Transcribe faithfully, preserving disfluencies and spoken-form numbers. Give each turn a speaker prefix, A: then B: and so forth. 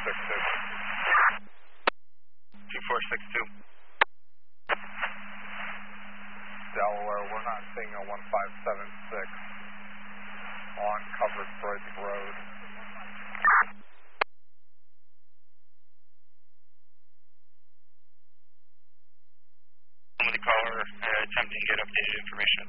A: six two.
B: two four six two.
A: Delaware, we're not seeing a one five seven six on Covered Bridge Road.
B: The caller uh, attempting to get updated information.